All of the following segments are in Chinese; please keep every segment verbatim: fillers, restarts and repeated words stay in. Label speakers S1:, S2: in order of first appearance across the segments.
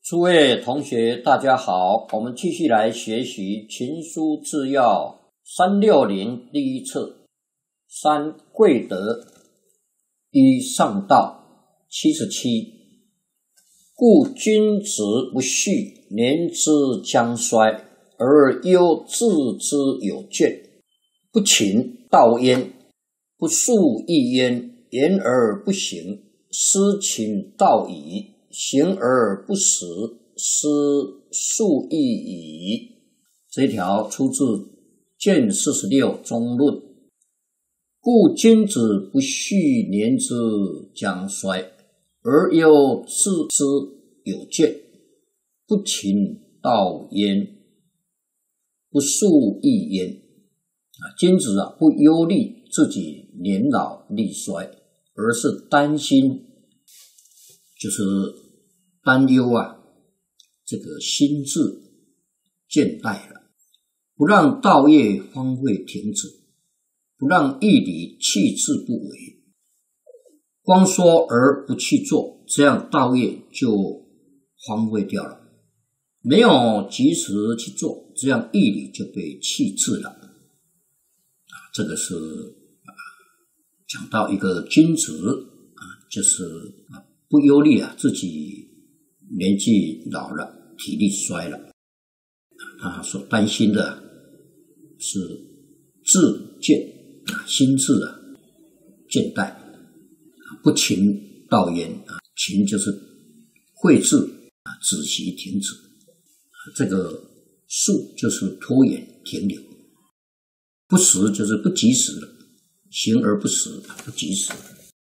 S1: 诸位同学大家好，我们继续来学习情书治要三六零第一册，三贵德，一上道。七十七，故君子不恤年之将衰，而忧自之有倦，不勤道焉，不述义焉，言而不行，思勤道矣，行而不实，思述义矣。这一条出自卷四十六中论。故君子不恤年之将衰，而忧自之有倦，不勤道焉，不述义焉。啊，君子啊，不忧虑自己年老力衰，而是担心，就是担忧啊，这个心智倦怠了，不让道业荒废停止，不让义理弃之不为，光说而不去做，这样道业就荒废掉了。没有及时去做，这样义理就被弃置了。啊，这个是啊，讲到一个君子啊，就是啊不忧虑啊自己年纪老了，体力衰了，他所担心的是志倦啊，心智啊倦怠，不勤道焉啊，勤就是废置啊，止息停止，这个述就是拖延停留，不实就是不及时了，行而不实，不及时，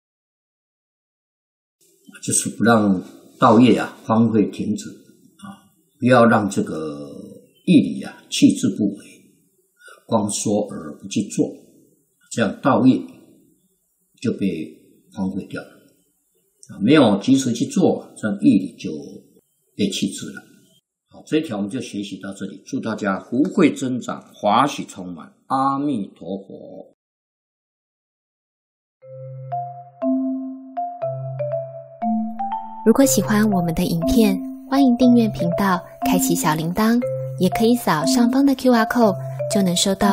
S1: 就是不让道业啊荒废停止啊，不要让这个义理啊弃之不为，光说而不去做，这样道业就被荒废掉了。啊，没有及时去做，这样义理就被弃置了。好，这一条我们就学习到这里，祝大家福慧增长，华喜充满，阿弥陀佛。
S2: 如果喜欢我们的影片，欢迎订阅频道，开启小铃铛，也可以扫上方的 Q R code，就能收到